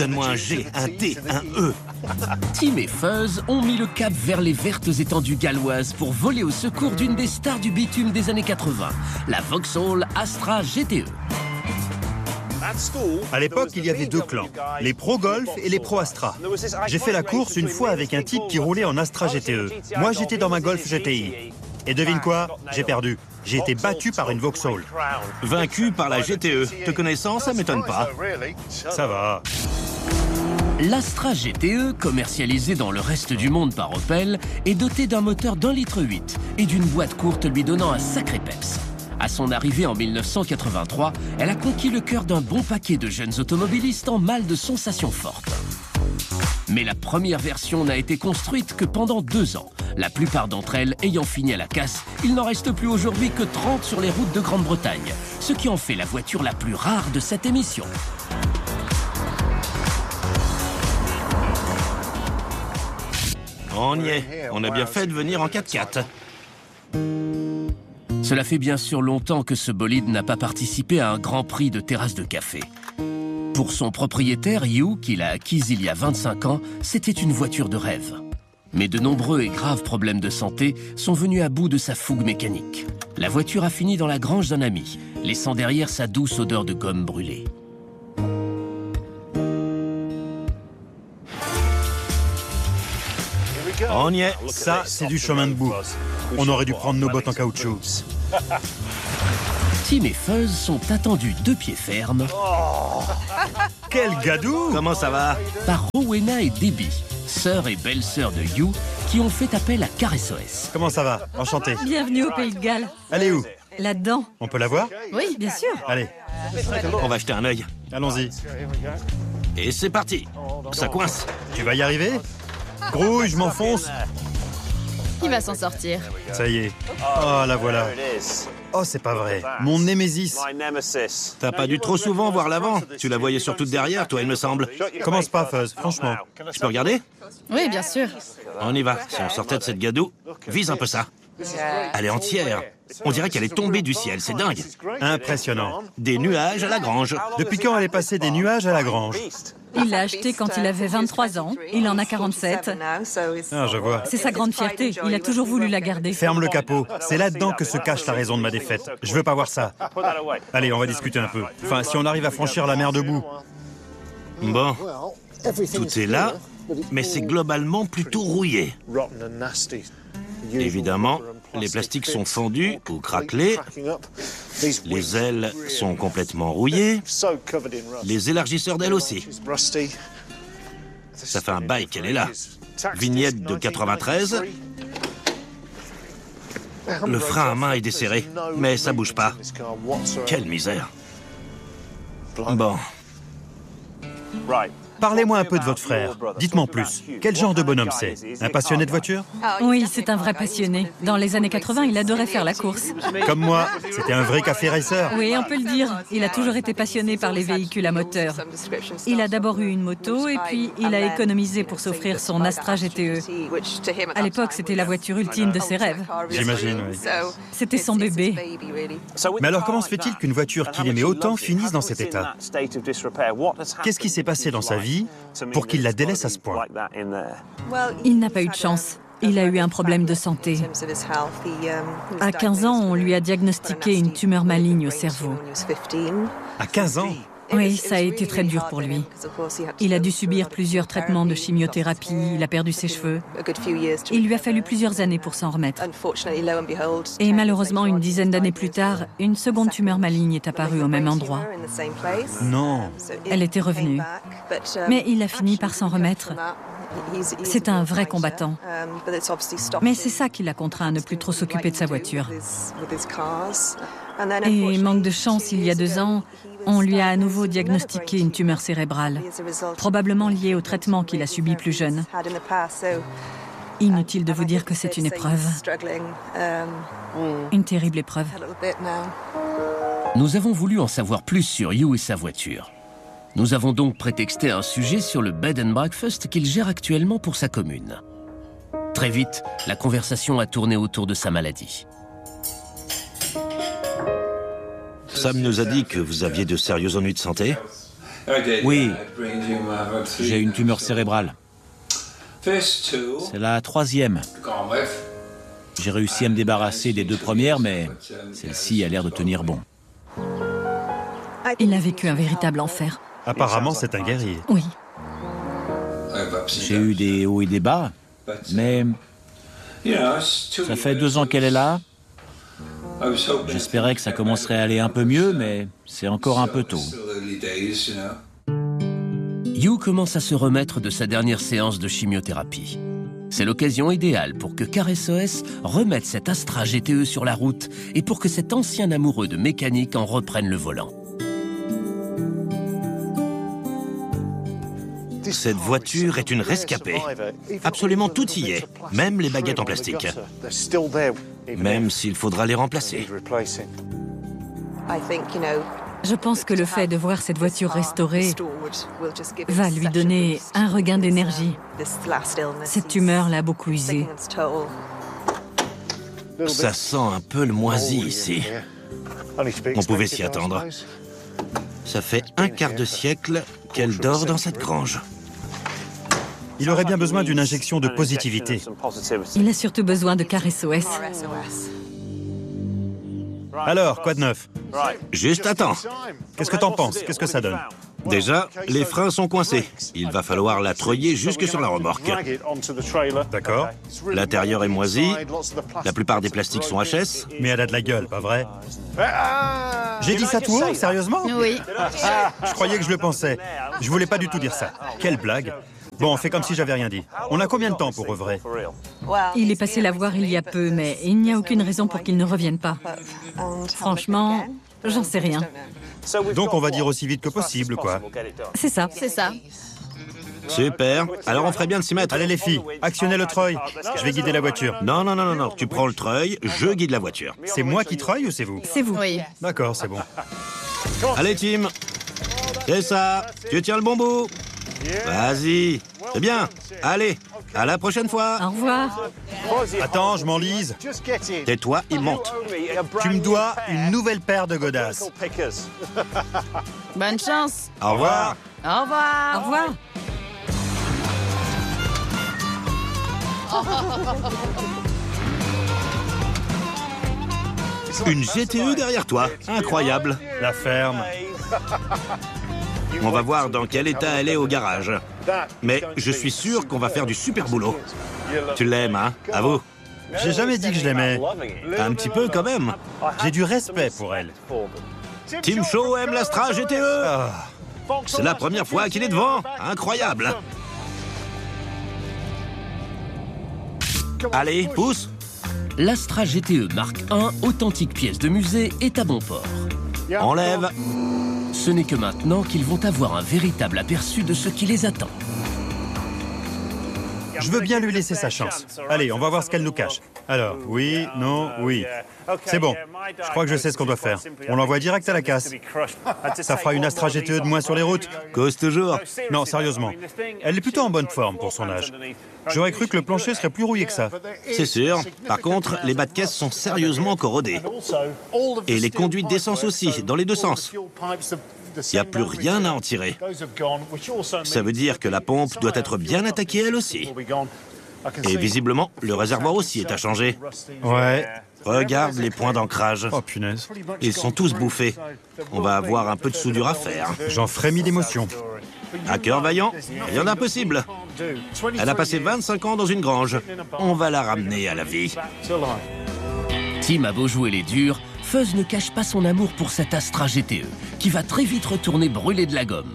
Donne-moi un G, un T, un E. Tim et Fuzz ont mis le cap vers les vertes étendues galloises pour voler au secours d'une des stars du bitume des années 80, la Vauxhall Astra GTE. À l'époque, il y avait deux clans, les Pro Golf et les Pro Astra. J'ai fait la course une fois avec un type qui roulait en Astra GTE. Moi, j'étais dans ma Golf GTI. Et devine quoi? J'ai perdu. J'ai été battu par une Vauxhall. Vaincu par la GTE. Te connaissant, ça m'étonne pas. Ça va. L'Astra GTE, commercialisée dans le reste du monde par Opel, est dotée d'un moteur d'1,8 litre et d'une boîte courte lui donnant un sacré peps. À son arrivée en 1983, elle a conquis le cœur d'un bon paquet de jeunes automobilistes en mal de sensations fortes. Mais la première version n'a été construite que pendant 2 ans. La plupart d'entre elles ayant fini à la casse, il n'en reste plus aujourd'hui que 30 sur les routes de Grande-Bretagne, ce qui en fait la voiture la plus rare de cette émission. On y est. On a bien fait de venir en 4x4. Cela fait bien sûr longtemps que ce bolide n'a pas participé à un grand prix de terrasse de café. Pour son propriétaire, Hugh, qui l'a acquise il y a 25 ans, c'était une voiture de rêve. Mais de nombreux et graves problèmes de santé sont venus à bout de sa fougue mécanique. La voiture a fini dans la grange d'un ami, laissant derrière sa douce odeur de gomme brûlée. On y est. Ça, c'est du chemin de boue. On aurait dû prendre nos bottes en caoutchouc. Tim et Fuzz sont attendus de pied ferme Quel gadou! Comment ça va? par Rowena et Debbie, sœur et belle-sœur de Hugh, qui ont fait appel à Car SOS. Comment ça va? Enchanté. Bienvenue au Pays de Galles. Allez où? Là-dedans. On peut la voir? Oui, bien sûr. Allez, On va jeter un œil. allons-y. Et c'est parti. Ça coince. Tu vas y arriver? Grouille, je m'enfonce. Il va s'en sortir. Ça y est. Oh, la voilà. Oh, c'est pas vrai. Mon némésis. T'as pas dû trop souvent voir l'avant. Tu la voyais surtout de derrière, toi, il me semble. Commence pas, Fuzz, franchement. Je peux regarder? Oui, bien sûr. On y va. Si on sortait de cette gadoue, vise un peu ça. Elle est entière. On dirait qu'elle est tombée du ciel, c'est dingue. Impressionnant. Des nuages à la grange. Depuis quand elle est passée des nuages à la grange? Il l'a acheté quand il avait 23 ans. Il en a 47. Ah, je vois. C'est sa grande fierté. Il a toujours voulu la garder. Ferme le capot. C'est là-dedans que se cache la raison de ma défaite. Je veux pas voir ça. Allez, on va discuter un peu. Enfin, si on arrive à franchir la mer debout. Bon, tout est là, mais c'est globalement plutôt rouillé. Évidemment, les plastiques sont fendus ou craquelés, les ailes sont complètement rouillées, les élargisseurs d'ailes aussi. Ça fait un bail qu'elle est là. Vignette de 93. Le frein à main est desserré, mais ça bouge pas. Quelle misère. Bon, Parlez-moi un peu de votre frère. Dites-moi en plus. Quel genre de bonhomme c'est? Un passionné de voiture? Oui, c'est un vrai passionné. Dans les années 80, il adorait faire la course. Comme moi. C'était un vrai café racer. Oui, on peut le dire. Il a toujours été passionné par les véhicules à moteur. Il a d'abord eu une moto et puis il a économisé pour s'offrir son Astra GTE. À l'époque, c'était la voiture ultime de ses rêves. J'imagine, oui. C'était son bébé. Mais alors comment se fait-il qu'une voiture qu'il aimait autant finisse dans cet état? Qu'est-ce qui s'est passé dans sa vie pour qu'il la délaisse à ce point? Il n'a pas eu de chance. Il a eu un problème de santé. À 15 ans, on lui a diagnostiqué une tumeur maligne au cerveau. À 15 ans? Oui, ça a été très dur pour lui. Il a dû subir plusieurs traitements de chimiothérapie, il a perdu ses cheveux. Il lui a fallu plusieurs années pour s'en remettre. Et malheureusement, une dizaine d'années plus tard, une seconde tumeur maligne est apparue au même endroit. Non. Elle était revenue. Mais il a fini par s'en remettre. C'est un vrai combattant. Mais c'est ça qui l'a contraint à ne plus trop s'occuper de sa voiture. Et manque de chance, il y a 2 ans, on lui a à nouveau diagnostiqué une tumeur cérébrale, probablement liée au traitement qu'il a subi plus jeune. Inutile de vous dire que c'est une épreuve. Une terrible épreuve. Nous avons voulu en savoir plus sur Hugh et sa voiture. Nous avons donc prétexté un sujet sur le bed and breakfast qu'il gère actuellement pour sa commune. Très vite, la conversation a tourné autour de sa maladie. Sam nous a dit que vous aviez de sérieux ennuis de santé. Oui, j'ai une tumeur cérébrale. C'est la 3e. J'ai réussi à me débarrasser des 2 premières, mais celle-ci a l'air de tenir bon. Il a vécu un véritable enfer. Apparemment, c'est un guerrier. Oui. J'ai eu des hauts et des bas, mais ça fait 2 ans qu'elle est là. J'espérais que ça commencerait à aller un peu mieux, mais c'est encore un peu tôt. Hugh commence à se remettre de sa dernière séance de chimiothérapie. C'est l'occasion idéale pour que CarSOS remette cet Astra GTE sur la route et pour que cet ancien amoureux de mécanique en reprenne le volant. Cette voiture est une rescapée. Absolument tout y est, même les baguettes en plastique. Même s'il faudra les remplacer. Je pense que le fait de voir cette voiture restaurée va lui donner un regain d'énergie. Cette tumeur l'a beaucoup usé. Ça sent un peu le moisi ici. On pouvait s'y attendre. Ça fait un quart de siècle qu'elle dort dans cette grange. Il aurait bien besoin d'une injection de positivité. Il a surtout besoin de CarSOS. Alors, quoi de neuf? Juste attends. Qu'est-ce que t'en penses? Qu'est-ce que ça donne? Déjà, les freins sont coincés. Il va falloir la treuiller jusque sur la remorque. D'accord. L'intérieur est moisi. La plupart des plastiques sont HS. Mais elle a de la gueule, pas vrai? J'ai dit ça tout haut, sérieusement? Oui. Je croyais que je le pensais. Je voulais pas du tout dire ça. Quelle blague. Bon, on fait comme si j'avais rien dit. On a combien de temps pour œuvrer? Il est passé la voir il y a peu, mais il n'y a aucune raison pour qu'il ne revienne pas. Franchement, j'en sais rien. Donc on va dire aussi vite que possible, quoi. C'est ça. C'est ça. Super. Alors on ferait bien de s'y mettre. Allez les filles, actionnez le treuil. Je vais guider la voiture. Non, non, non, non, non. Tu prends le treuil, je guide la voiture. C'est moi qui treuille ou c'est vous? C'est vous. Oui. D'accord, c'est bon. Allez, Tim. C'est ça. Tu tiens le bon bout. Vas-y. C'est bien. Allez, à la prochaine fois. Au revoir. Attends, je m'enlise. Tais-toi, il monte. Tu me dois une nouvelle paire de godasses. Bonne chance. Au revoir. Au revoir. Au revoir. Une GTE derrière toi. Incroyable. La ferme. On va voir dans quel état elle est au garage. Mais je suis sûr qu'on va faire du super boulot. Tu l'aimes, hein? À vous. J'ai jamais dit que je l'aimais. Un petit peu quand même. J'ai du respect pour elle. Tim Shaw aime l'Astra GTE. Ah, C'est la première fois qu'il est devant. Incroyable. Allez, pousse. L'Astra GTE Mark I, authentique pièce de musée, est à bon port. Enlève. Ce n'est que maintenant qu'ils vont avoir un véritable aperçu de ce qui les attend. je veux bien lui laisser sa chance. Allez, on va voir ce qu'elle nous cache. Alors, oui, non, oui. C'est bon. Je crois que je sais ce qu'on doit faire. On l'envoie direct à la casse. Ça fera une Astra GTE de moins sur les routes. Cause toujours. Non, sérieusement. Elle est plutôt en bonne forme pour son âge. J'aurais cru que le plancher serait plus rouillé que ça. C'est sûr. Par contre, les bas de caisse sont sérieusement corrodés. Et les conduites d'essence aussi, dans les deux sens. Il n'y a plus rien à en tirer. Ça veut dire que la pompe doit être bien attaquée elle aussi. Et visiblement, le réservoir aussi est à changer. Ouais. Regarde les points d'ancrage. Oh, punaise. Ils sont tous bouffés. On va avoir un peu de soudure à faire. J'en frémis d'émotion. À cœur vaillant, rien d'impossible. Elle a passé 25 ans dans une grange. On va la ramener à la vie. Tim a beau jouer les durs, Fuzz ne cache pas son amour pour cette Astra GTE, qui va très vite retourner brûler de la gomme.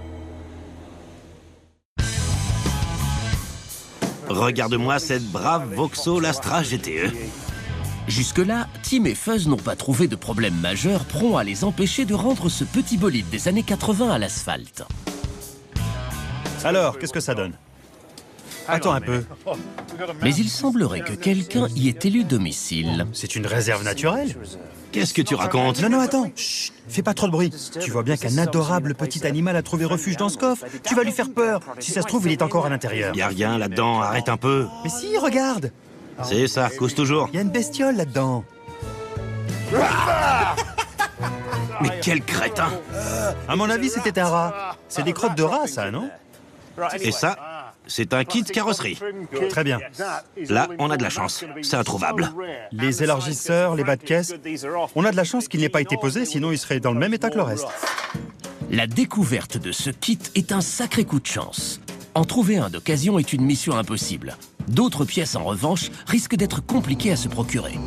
Regarde-moi cette brave Vauxhall Astra GTE. Jusque-là, Tim et Fuzz n'ont pas trouvé de problème majeur prompt à les empêcher de rendre ce petit bolide des années 80 à l'asphalte. Alors, qu'est-ce que ça donne? Attends un peu. Mais il semblerait que quelqu'un y ait élu domicile. C'est une réserve naturelle? Qu'est-ce que tu racontes? Non, non, attends. Chut, fais pas trop de bruit. Tu vois bien qu'un adorable petit animal a trouvé refuge dans ce coffre. Tu vas lui faire peur. Si ça se trouve, il est encore à l'intérieur. Y a rien là-dedans, arrête un peu. Mais si, regarde. C'est ça, cause toujours. Il y a une bestiole là-dedans. Mais quel crétin! À mon avis, c'était un rat. C'est des crottes de rat, ça, non? Et ça, c'est un kit carrosserie. Très bien. Là, on a de la chance. C'est introuvable. Les élargisseurs, les bas de caisse. On a de la chance qu'il n'ait pas été posé, sinon il serait dans le même état que le reste. La découverte de ce kit est un sacré coup de chance. En trouver un d'occasion est une mission impossible. D'autres pièces, en revanche, risquent d'être compliquées à se procurer.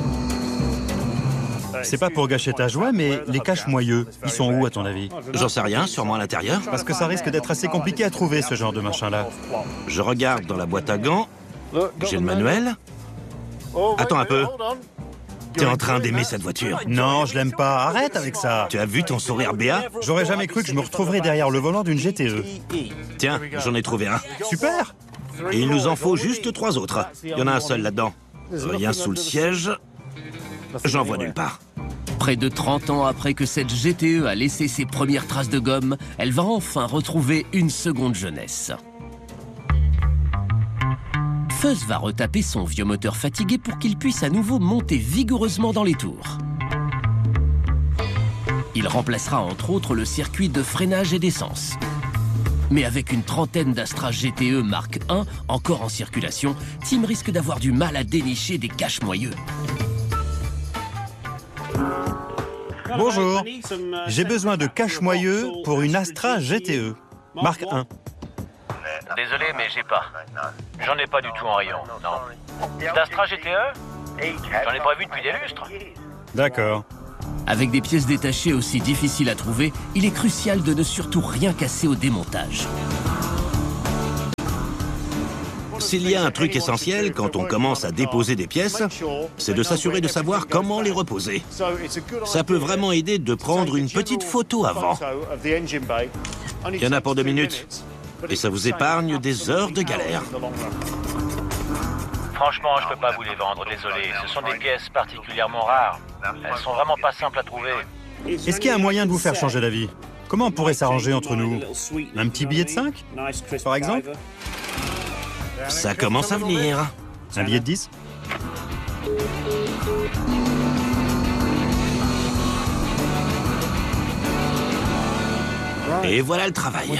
C'est pas pour gâcher ta joie, mais les cache-moyeux, ils sont où à ton avis? J'en sais rien, sûrement à l'intérieur. Parce que ça risque d'être assez compliqué à trouver, ce genre de machin-là. Je regarde dans la boîte à gants. J'ai le manuel. Attends un peu. T'es en train d'aimer cette voiture. Non, je l'aime pas. Arrête avec ça. Tu as vu ton sourire béat? J'aurais jamais cru que je me retrouverais derrière le volant d'une GTE. Tiens, j'en ai trouvé un. Super. Et il nous en faut juste 3 autres. Il y en a un seul là-dedans. Rien sous le siège. J'en vois nulle part. Près de 30 ans après que cette GTE a laissé ses premières traces de gomme, elle va enfin retrouver une seconde jeunesse. Fuzz va retaper son vieux moteur fatigué pour qu'il puisse à nouveau monter vigoureusement dans les tours. Il remplacera entre autres le circuit de freinage et d'essence. Mais avec une trentaine d'Astra GTE Mark I encore en circulation, Tim risque d'avoir du mal à dénicher des cache-moyeux. Bonjour. J'ai besoin de cache-moyeux pour une Astra GTE. Mark I. Désolé, mais j'ai pas. J'en ai pas du tout en rayon, non. D'Astra GTE? J'en ai pas vu depuis des lustres. D'accord. Avec des pièces détachées aussi difficiles à trouver, il est crucial de ne surtout rien casser au démontage. S'il y a un truc essentiel quand on commence à déposer des pièces, c'est de s'assurer de savoir comment les reposer. Ça peut vraiment aider de prendre une petite photo avant. Il y en a pour 2 minutes. Et ça vous épargne des heures de galère. Franchement, je peux pas vous les vendre, désolé. Ce sont des pièces particulièrement rares. Elles sont vraiment pas simples à trouver. Est-ce qu'il y a un moyen de vous faire changer d'avis? Comment on pourrait s'arranger entre nous? Un petit billet de 5, par exemple? Ça commence à venir. Un billet de 10? Et voilà le travail.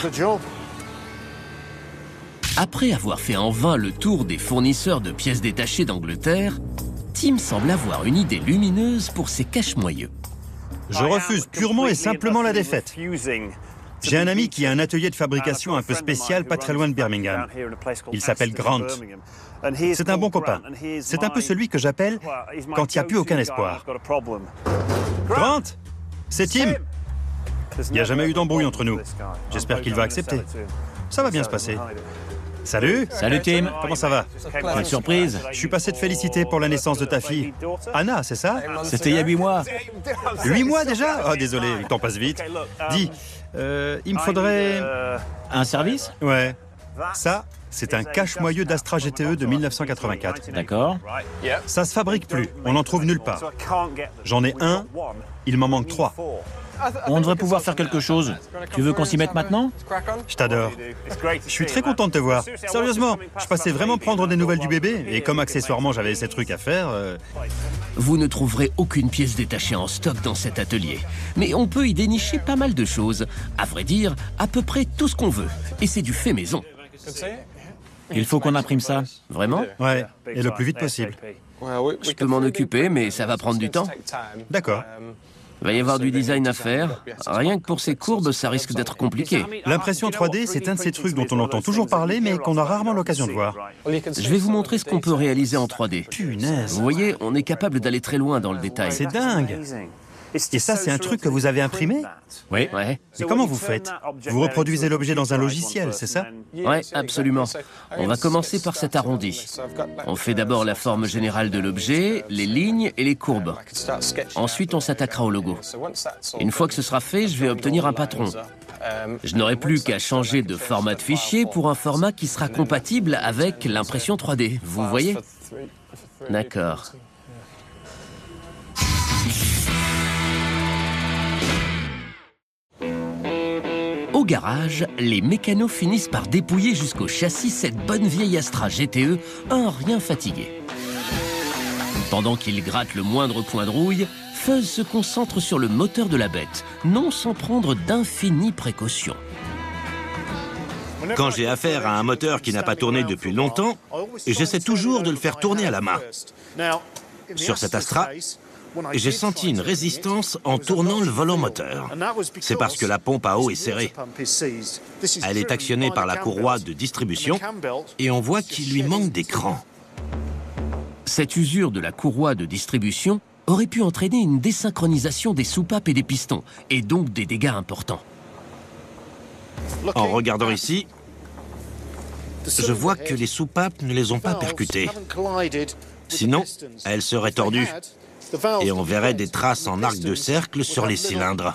Après avoir fait en vain le tour des fournisseurs de pièces détachées d'Angleterre, Tim semble avoir une idée lumineuse pour ses cache-moyeux. Je refuse purement et simplement la défaite. J'ai un ami qui a un atelier de fabrication un peu spécial pas très loin de Birmingham. Il s'appelle Grant. C'est un bon copain. C'est un peu celui que j'appelle quand il n'y a plus aucun espoir. Grant, c'est Tim. Il n'y a jamais eu d'embrouille entre nous. J'espère qu'il va accepter. Ça va bien se passer. Salut. Salut Tim. Comment ça va? Quelle surprise. Je suis passé te féliciter pour la naissance de ta fille. Anna, c'est ça? C'était il y a 8 mois. 8 mois déjà? Oh, désolé, le temps passe vite. Dis, il me faudrait... Un service? Ouais. Ça, c'est un cache-moyeux d'Astra GTE de 1984. D'accord. Ça se fabrique plus, on n'en trouve nulle part. J'en ai un, il m'en manque 3. On devrait pouvoir faire quelque chose. Tu veux qu'on s'y mette maintenant? Je t'adore. Je suis très content de te voir. Sérieusement, je passais vraiment prendre des nouvelles du bébé, et comme accessoirement j'avais ces trucs à faire... Vous ne trouverez aucune pièce détachée en stock dans cet atelier. Mais on peut y dénicher pas mal de choses. À vrai dire, à peu près tout ce qu'on veut. Et c'est du fait maison. Il faut qu'on imprime ça. Vraiment? Ouais, et le plus vite possible. Je peux m'en occuper, mais ça va prendre du temps. D'accord. Il va y avoir du design à faire. Rien que pour ces courbes, ça risque d'être compliqué. L'impression 3D, c'est un de ces trucs dont on entend toujours parler, mais qu'on a rarement l'occasion de voir. Je vais vous montrer ce qu'on peut réaliser en 3D. Punaise. Vous voyez, on est capable d'aller très loin dans le détail. C'est dingue. Et ça, c'est un truc que vous avez imprimé? Oui. Ouais. Mais comment vous faites? Vous reproduisez l'objet dans un logiciel, c'est ça? Ouais, absolument. On va commencer par cet arrondi. On fait d'abord la forme générale de l'objet, les lignes et les courbes. Ensuite, on s'attaquera au logo. Une fois que ce sera fait, je vais obtenir un patron. Je n'aurai plus qu'à changer de format de fichier pour un format qui sera compatible avec l'impression 3D. Vous voyez? D'accord. Au garage, les mécanos finissent par dépouiller jusqu'au châssis cette bonne vieille Astra GTE, un rien fatigué. Pendant qu'ils grattent le moindre point de rouille, Fuzz se concentre sur le moteur de la bête, non sans prendre d'infinies précautions. Quand j'ai affaire à un moteur qui n'a pas tourné depuis longtemps, j'essaie toujours de le faire tourner à la main. Sur cet Astra, j'ai senti une résistance en tournant le volant moteur. C'est parce que la pompe à eau est serrée. Elle est actionnée par la courroie de distribution et on voit qu'il lui manque des crans. Cette usure de la courroie de distribution aurait pu entraîner une désynchronisation des soupapes et des pistons, et donc des dégâts importants. En regardant ici, je vois que les soupapes ne les ont pas percutées. Sinon, elles seraient tordues et on verrait des traces en arc de cercle sur les cylindres.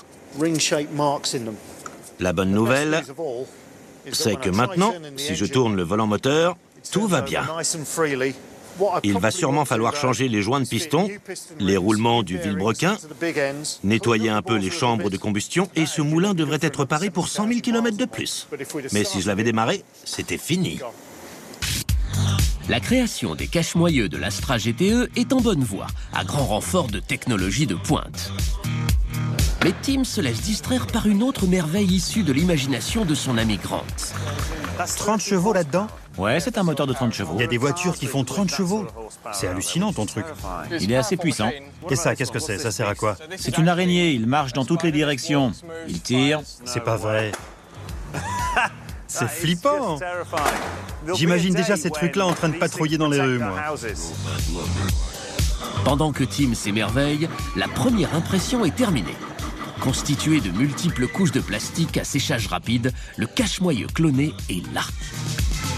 La bonne nouvelle, c'est que maintenant, si je tourne le volant moteur, tout va bien. Il va sûrement falloir changer les joints de piston, les roulements du vilebrequin, nettoyer un peu les chambres de combustion et ce moulin devrait être paré pour 100 000 km de plus. Mais si je l'avais démarré, c'était fini. La création des cache-moyeux de l'Astra GTE est en bonne voie, à grand renfort de technologie de pointe. Mais Tim se laisse distraire par une autre merveille issue de l'imagination de son ami Grant. 30 chevaux là-dedans? Ouais, c'est un moteur de 30 chevaux. Il y a des voitures qui font 30 chevaux. C'est hallucinant ton truc. Il est assez puissant. Et ça, qu'est-ce que c'est? Ça sert à quoi? C'est une araignée, il marche dans toutes les directions. Il tire. C'est pas vrai. C'est flippant. J'imagine déjà ces trucs-là en train de patrouiller dans les rues, moi. Pendant que Tim s'émerveille, la première impression est terminée. Constitué de multiples couches de plastique à séchage rapide, le cache-moyeu cloné est là.